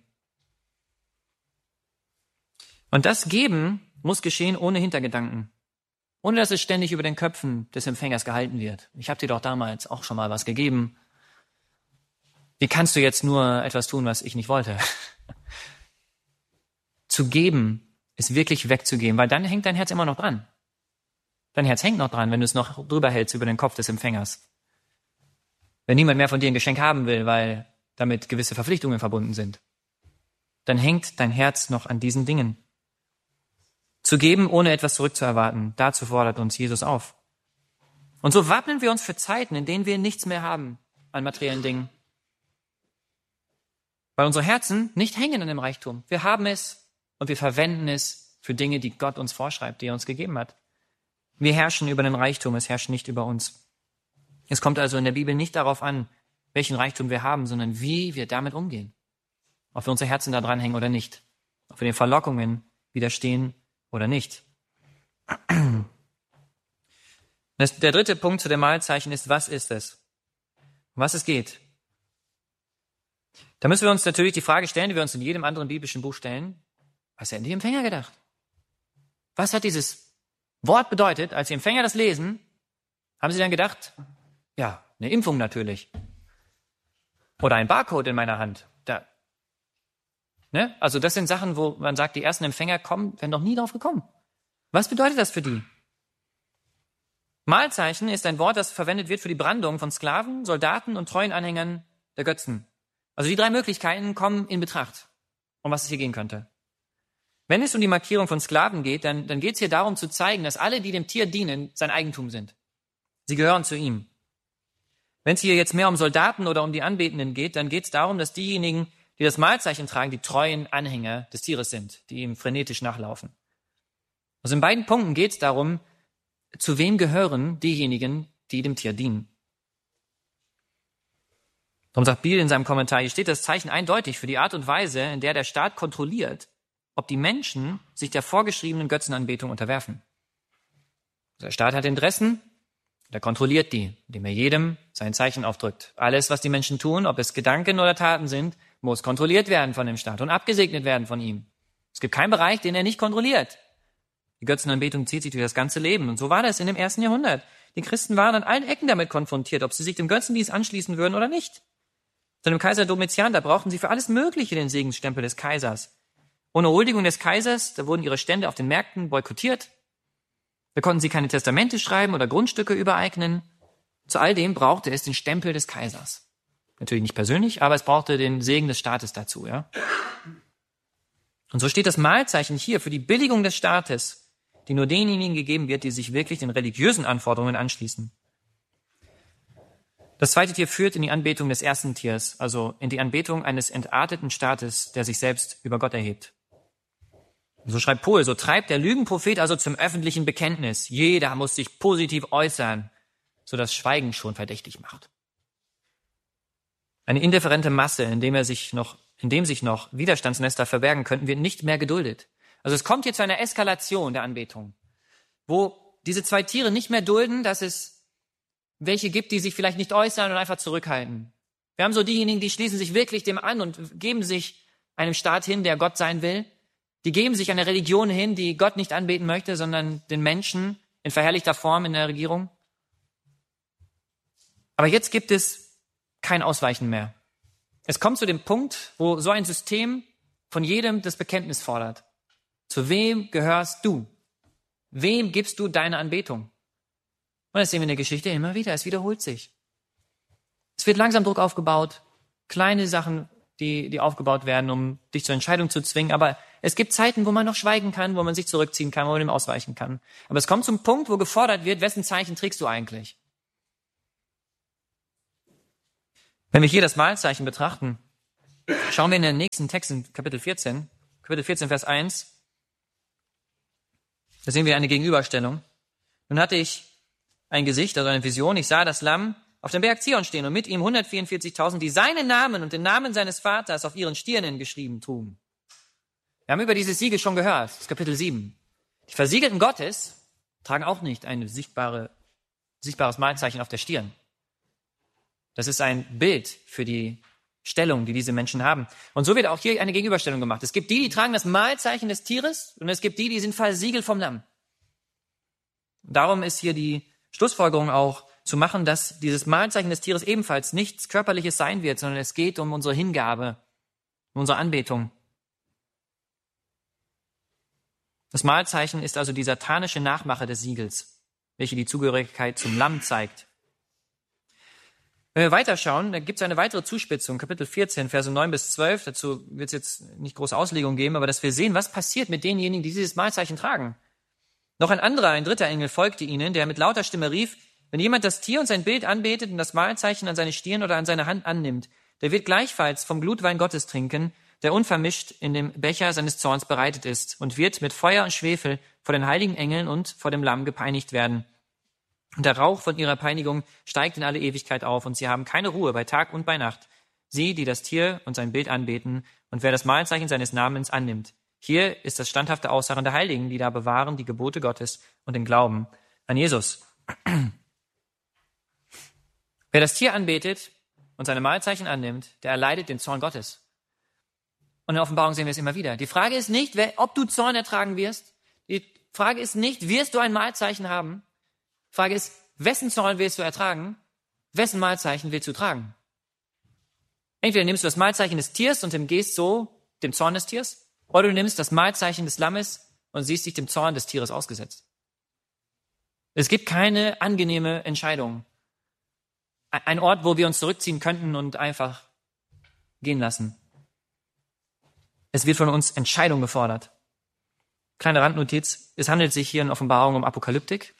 Und das Geben muss geschehen ohne Hintergedanken, ohne dass es ständig über den Köpfen des Empfängers gehalten wird. Ich habe dir doch damals auch schon mal was gegeben. Wie kannst du jetzt nur etwas tun, was ich nicht wollte? Zu geben ist wirklich wegzugeben, weil dann hängt dein Herz immer noch dran. Dein Herz hängt noch dran, wenn du es noch drüber hältst über den Kopf des Empfängers. Wenn niemand mehr von dir ein Geschenk haben will, weil damit gewisse Verpflichtungen verbunden sind, dann hängt dein Herz noch an diesen Dingen. Zu geben, ohne etwas zurückzuerwarten, dazu fordert uns Jesus auf. Und so wappnen wir uns für Zeiten, in denen wir nichts mehr haben an materiellen Dingen. Weil unsere Herzen nicht hängen an dem Reichtum. Wir haben es und wir verwenden es für Dinge, die Gott uns vorschreibt, die er uns gegeben hat. Wir herrschen über den Reichtum, es herrscht nicht über uns. Es kommt also in der Bibel nicht darauf an, welchen Reichtum wir haben, sondern wie wir damit umgehen. Ob wir unsere Herzen da dran hängen oder nicht. Ob wir den Verlockungen widerstehen oder nicht. Das, der dritte Punkt zu dem Mahlzeichen ist, was ist es? Um was es geht. Da müssen wir uns natürlich die Frage stellen, die wir uns in jedem anderen biblischen Buch stellen. Was hätten die Empfänger gedacht? Was hat dieses Wort bedeutet, als die Empfänger das lesen? Haben sie dann gedacht, ja, eine Impfung natürlich. Oder ein Barcode in meiner Hand. Da. Ne? Also das sind Sachen, wo man sagt, die ersten Empfänger kommen, werden doch nie drauf gekommen. Was bedeutet das für die? Mahlzeichen ist ein Wort, das verwendet wird für die Brandung von Sklaven, Soldaten und treuen Anhängern der Götzen. Also die drei Möglichkeiten kommen in Betracht, um was es hier gehen könnte. Wenn es um die Markierung von Sklaven geht, dann, dann geht es hier darum zu zeigen, dass alle, die dem Tier dienen, sein Eigentum sind. Sie gehören zu ihm. Wenn es hier jetzt mehr um Soldaten oder um die Anbetenden geht, dann geht es darum, dass diejenigen, die das Mahlzeichen tragen, die treuen Anhänger des Tieres sind, die ihm frenetisch nachlaufen. Also in beiden Punkten geht es darum, zu wem gehören diejenigen, die dem Tier dienen. Darum sagt Biel in seinem Kommentar, hier steht das Zeichen eindeutig für die Art und Weise, in der der Staat kontrolliert, ob die Menschen sich der vorgeschriebenen Götzenanbetung unterwerfen. Der Staat hat Interessen, der kontrolliert die, indem er jedem sein Zeichen aufdrückt. Alles, was die Menschen tun, ob es Gedanken oder Taten sind, muss kontrolliert werden von dem Staat und abgesegnet werden von ihm. Es gibt keinen Bereich, den er nicht kontrolliert. Die Götzenanbetung zieht sich durch das ganze Leben. Und so war das in dem ersten Jahrhundert. Die Christen waren an allen Ecken damit konfrontiert, ob sie sich dem Götzendienst anschließen würden oder nicht. Zu dem Kaiser Domitian, da brauchten sie für alles Mögliche den Segensstempel des Kaisers. Ohne Huldigung des Kaisers, da wurden ihre Stände auf den Märkten boykottiert. Da konnten sie keine Testamente schreiben oder Grundstücke übereignen. Zu all dem brauchte es den Stempel des Kaisers. Natürlich nicht persönlich, aber es brauchte den Segen des Staates dazu, ja. Und so steht das Mahlzeichen hier für die Billigung des Staates, die nur denjenigen gegeben wird, die sich wirklich den religiösen Anforderungen anschließen. Das zweite Tier führt in die Anbetung des ersten Tiers, also in die Anbetung eines entarteten Staates, der sich selbst über Gott erhebt. So schreibt Pohl, so treibt der Lügenprophet also zum öffentlichen Bekenntnis. Jeder muss sich positiv äußern, so dass Schweigen schon verdächtig macht. Eine indifferente Masse, in dem er sich noch, in dem sich noch Widerstandsnester verbergen könnten, wird nicht mehr geduldet. Also es kommt hier zu einer Eskalation der Anbetung, wo diese zwei Tiere nicht mehr dulden, dass es welche gibt, die sich vielleicht nicht äußern und einfach zurückhalten. Wir haben so diejenigen, die schließen sich wirklich dem an und geben sich einem Staat hin, der Gott sein will. Die geben sich einer Religion hin, die Gott nicht anbeten möchte, sondern den Menschen in verherrlichter Form in der Regierung. Aber jetzt gibt es kein Ausweichen mehr. Es kommt zu dem Punkt, wo so ein System von jedem das Bekenntnis fordert. Zu wem gehörst du? Wem gibst du deine Anbetung? Und das sehen wir in der Geschichte immer wieder. Es wiederholt sich. Es wird langsam Druck aufgebaut. Kleine Sachen die, die aufgebaut werden, um dich zur Entscheidung zu zwingen. Aber es gibt Zeiten, wo man noch schweigen kann, wo man sich zurückziehen kann, wo man dem ausweichen kann. Aber es kommt zum Punkt, wo gefordert wird, wessen Zeichen trägst du eigentlich? Wenn wir hier das Mahlzeichen betrachten, schauen wir in den nächsten Text in Kapitel vierzehn, Kapitel vierzehn, Vers eins. Da sehen wir eine Gegenüberstellung. Nun hatte ich ein Gesicht, also eine Vision. Ich sah das Lamm auf dem Berg Zion stehen und mit ihm hundertvierundvierzigtausend, die seinen Namen und den Namen seines Vaters auf ihren Stirnen geschrieben trugen. Wir haben über dieses Siegel schon gehört, das ist Kapitel sieben. Die Versiegelten Gottes tragen auch nicht ein sichtbare, sichtbares Mahlzeichen auf der Stirn. Das ist ein Bild für die Stellung, die diese Menschen haben. Und so wird auch hier eine Gegenüberstellung gemacht. Es gibt die, die tragen das Mahlzeichen des Tieres und es gibt die, die sind versiegelt vom Lamm. Darum ist hier die Schlussfolgerung auch zu machen, dass dieses Mahlzeichen des Tieres ebenfalls nichts Körperliches sein wird, sondern es geht um unsere Hingabe, um unsere Anbetung. Das Mahlzeichen ist also die satanische Nachmache des Siegels, welche die Zugehörigkeit zum Lamm zeigt. Wenn wir weiterschauen, da gibt es eine weitere Zuspitzung, Kapitel vierzehn, Verse neun bis zwölf. Dazu wird es jetzt nicht große Auslegung geben, aber dass wir sehen, was passiert mit denjenigen, die dieses Mahlzeichen tragen. Noch ein anderer, ein dritter Engel folgte ihnen, der mit lauter Stimme rief, wenn jemand das Tier und sein Bild anbetet und das Mahlzeichen an seine Stirn oder an seine Hand annimmt, der wird gleichfalls vom Glutwein Gottes trinken, der unvermischt in dem Becher seines Zorns bereitet ist und wird mit Feuer und Schwefel vor den heiligen Engeln und vor dem Lamm gepeinigt werden. Und der Rauch von ihrer Peinigung steigt in alle Ewigkeit auf und sie haben keine Ruhe bei Tag und bei Nacht. Sie, die das Tier und sein Bild anbeten und wer das Mahlzeichen seines Namens annimmt. Hier ist das standhafte Ausharren der Heiligen, die da bewahren die Gebote Gottes und den Glauben an Jesus. Wer das Tier anbetet und seine Mahlzeichen annimmt, der erleidet den Zorn Gottes. Und in der Offenbarung sehen wir es immer wieder. Die Frage ist nicht, wer, ob du Zorn ertragen wirst. Die Frage ist nicht, wirst du ein Mahlzeichen haben. Die Frage ist, wessen Zorn willst du ertragen? Wessen Mahlzeichen willst du tragen? Entweder nimmst du das Mahlzeichen des Tiers und gehst so dem Zorn des Tiers, oder du nimmst das Mahlzeichen des Lammes und siehst dich dem Zorn des Tieres ausgesetzt. Es gibt keine angenehme Entscheidung. Ein Ort, wo wir uns zurückziehen könnten und einfach gehen lassen. Es wird von uns Entscheidung gefordert. Kleine Randnotiz, es handelt sich hier in Offenbarung um Apokalyptik.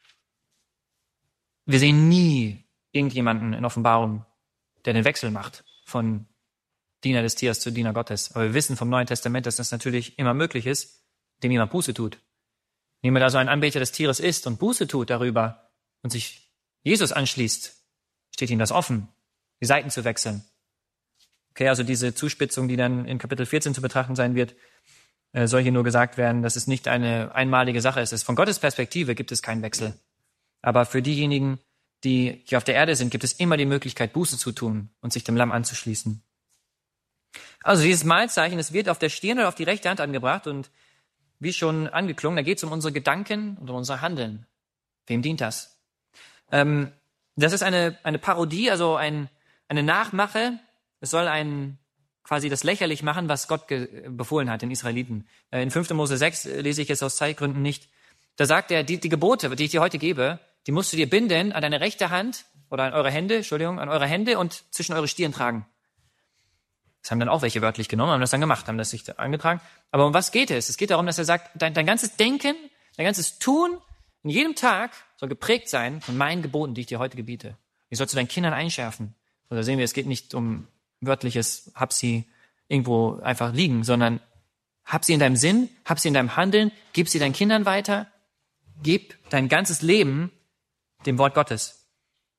Wir sehen nie irgendjemanden in Offenbarung, der den Wechsel macht von Diener des Tiers zu Diener Gottes. Aber wir wissen vom Neuen Testament, dass das natürlich immer möglich ist, indem jemand Buße tut. Wenn jemand also ein Anbeter des Tieres ist und Buße tut darüber und sich Jesus anschließt, steht ihm das offen, die Seiten zu wechseln. Okay, also diese Zuspitzung, die dann in Kapitel vierzehn zu betrachten sein wird, äh, soll hier nur gesagt werden, dass es nicht eine einmalige Sache ist. Von Gottes Perspektive gibt es keinen Wechsel. Aber für diejenigen, die hier auf der Erde sind, gibt es immer die Möglichkeit, Buße zu tun und sich dem Lamm anzuschließen. Also dieses Mahlzeichen, es wird auf der Stirn oder auf die rechte Hand angebracht und wie schon angeklungen, da geht es um unsere Gedanken und um unser Handeln. Wem dient das? Ähm, das ist eine, eine Parodie, also ein, eine Nachmache. Es soll ein, quasi das lächerlich machen, was Gott ge- befohlen hat den Israeliten. Äh, in fünfter Mose sechs äh, lese ich es aus Zeitgründen nicht. Da sagt er, die, die Gebote, die ich dir heute gebe, die musst du dir binden an deine rechte Hand oder an eure Hände, Entschuldigung, an eure Hände und zwischen eure Stirn tragen. Das haben dann auch welche wörtlich genommen, haben das dann gemacht, haben das sich angetragen. Aber um was geht es? Es geht darum, dass er sagt, dein, dein ganzes Denken, dein ganzes Tun in jedem Tag soll geprägt sein von meinen Geboten, die ich dir heute gebiete. Die sollst du deinen Kindern einschärfen. Und da sehen wir, es geht nicht um wörtliches, hab sie irgendwo einfach liegen, sondern hab sie in deinem Sinn, hab sie in deinem Handeln, gib sie deinen Kindern weiter, gib dein ganzes Leben dem Wort Gottes.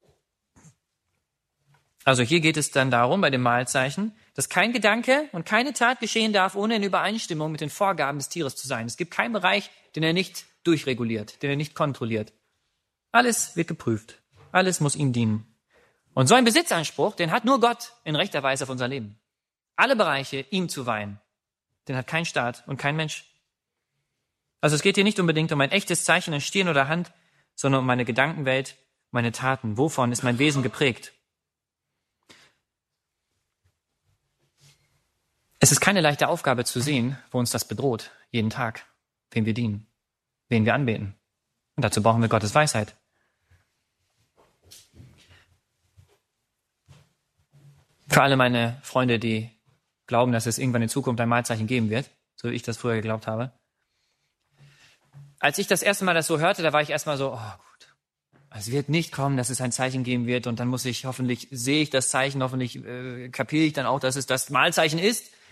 Also hier geht es dann darum, bei dem Mahlzeichen, dass kein Gedanke und keine Tat geschehen darf, ohne in Übereinstimmung mit den Vorgaben des Tieres zu sein. Es gibt keinen Bereich, den er nicht durchreguliert, den er nicht kontrolliert. Alles wird geprüft. Alles muss ihm dienen. Und so ein Besitzanspruch, den hat nur Gott in rechter Weise auf unser Leben. Alle Bereiche ihm zu weihen, den hat kein Staat und kein Mensch. Also es geht hier nicht unbedingt um ein echtes Zeichen an Stirn oder Hand, sondern um meine Gedankenwelt, meine Taten. Wovon ist mein Wesen geprägt? Es ist keine leichte Aufgabe zu sehen, wo uns das bedroht, jeden Tag, wem wir dienen, wen wir anbeten. Und dazu brauchen wir Gottes Weisheit. Für alle meine Freunde, die glauben, dass es irgendwann in Zukunft ein Mahlzeichen geben wird, so wie ich das früher geglaubt habe. Als ich das erste Mal das so hörte, da war ich erstmal so, oh gut, es wird nicht kommen, dass es ein Zeichen geben wird und dann muss ich, hoffentlich sehe ich das Zeichen, hoffentlich äh, kapiere ich dann auch, dass es das Mahlzeichen ist.